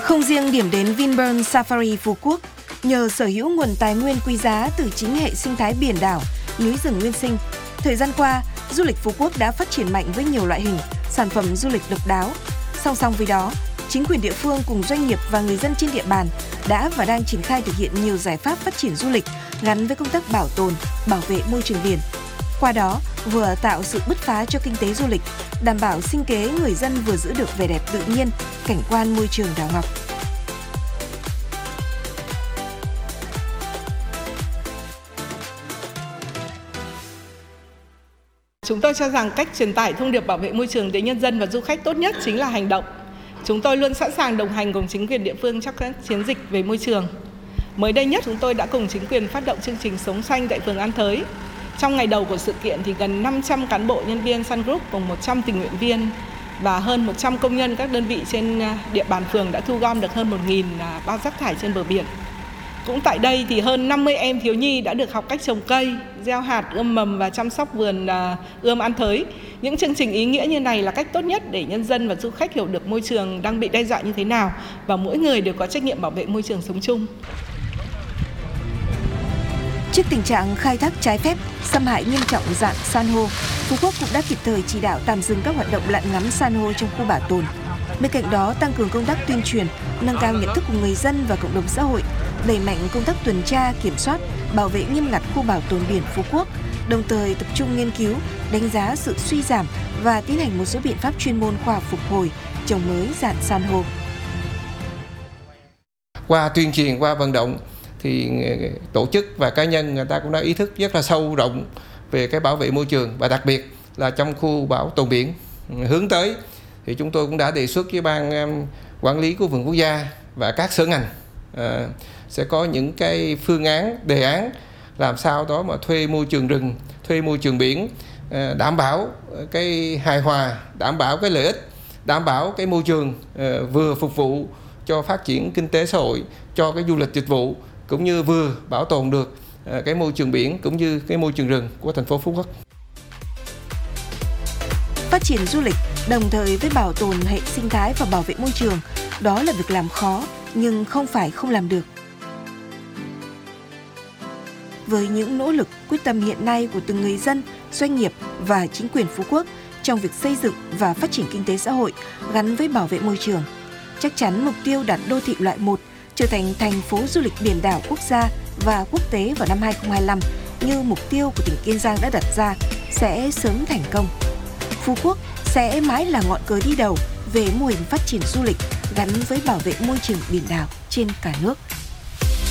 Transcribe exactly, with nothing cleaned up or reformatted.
Không riêng điểm đến Vinpearl Safari Phú Quốc, nhờ sở hữu nguồn tài nguyên quý giá từ chính hệ sinh thái biển đảo, núi rừng nguyên sinh, thời gian qua, du lịch Phú Quốc đã phát triển mạnh với nhiều loại hình, sản phẩm du lịch độc đáo. Song song với đó, chính quyền địa phương cùng doanh nghiệp và người dân trên địa bàn đã và đang triển khai thực hiện nhiều giải pháp phát triển du lịch gắn với công tác bảo tồn, bảo vệ môi trường biển. Qua đó, vừa tạo sự bứt phá cho kinh tế du lịch, đảm bảo sinh kế người dân vừa giữ được vẻ đẹp tự nhiên, cảnh quan môi trường đảo ngọc. Chúng tôi cho rằng cách truyền tải thông điệp bảo vệ môi trường đến nhân dân và du khách tốt nhất chính là hành động. Chúng tôi luôn sẵn sàng đồng hành cùng chính quyền địa phương trong các chiến dịch về môi trường. Mới đây nhất, chúng tôi đã cùng chính quyền phát động chương trình Sống Xanh tại phường An Thới. Trong ngày đầu của sự kiện thì gần năm trăm cán bộ nhân viên Sun Group cùng một trăm tình nguyện viên và hơn một trăm công nhân các đơn vị trên địa bàn phường đã thu gom được hơn một nghìn bao rác thải trên bờ biển. Cũng tại đây thì hơn năm mươi em thiếu nhi đã được học cách trồng cây, gieo hạt, ươm mầm và chăm sóc vườn ươm An Thới. Những chương trình ý nghĩa như này là cách tốt nhất để nhân dân và du khách hiểu được môi trường đang bị đe dọa như thế nào và mỗi người đều có trách nhiệm bảo vệ môi trường sống chung. Trước tình trạng khai thác trái phép, xâm hại nghiêm trọng rạn san hô, Phú Quốc cũng đã kịp thời chỉ đạo tạm dừng các hoạt động lặn ngắm san hô trong khu bảo tồn. Bên cạnh đó, tăng cường công tác tuyên truyền, nâng cao nhận thức của người dân và cộng đồng xã hội, đẩy mạnh công tác tuần tra, kiểm soát, bảo vệ nghiêm ngặt khu bảo tồn biển Phú Quốc, đồng thời tập trung nghiên cứu, đánh giá sự suy giảm và tiến hành một số biện pháp chuyên môn khoa học phục hồi, trồng mới rạn san hô. Qua tuyên truyền, qua vận động thì tổ chức và cá nhân người ta cũng đã ý thức rất là sâu rộng về cái bảo vệ môi trường, và đặc biệt là trong khu bảo tồn biển. Hướng tới thì chúng tôi cũng đã đề xuất với ban quản lý của vườn quốc gia và các sở ngành à, sẽ có những cái phương án, đề án làm sao đó mà thuê môi trường rừng, thuê môi trường biển, à, đảm bảo cái hài hòa, đảm bảo cái lợi ích, đảm bảo cái môi trường à, vừa phục vụ cho phát triển kinh tế xã hội, cho cái du lịch dịch vụ, cũng như vừa bảo tồn được à, cái môi trường biển cũng như cái môi trường rừng của thành phố Phú Quốc. Phát triển du lịch đồng thời với bảo tồn hệ sinh thái và bảo vệ môi trường, đó là việc làm khó nhưng không phải không làm được. Với những nỗ lực quyết tâm hiện nay của từng người dân, doanh nghiệp và chính quyền Phú Quốc trong việc xây dựng và phát triển kinh tế xã hội gắn với bảo vệ môi trường, chắc chắn mục tiêu đặt đô thị loại một trở thành thành phố du lịch biển đảo quốc gia và quốc tế vào năm hai không hai lăm như mục tiêu của tỉnh Kiên Giang đã đặt ra sẽ sớm thành công. Phú Quốc sẽ mãi là ngọn cờ đi đầu về mô hình phát triển du lịch gắn với bảo vệ môi trường biển đảo trên cả nước.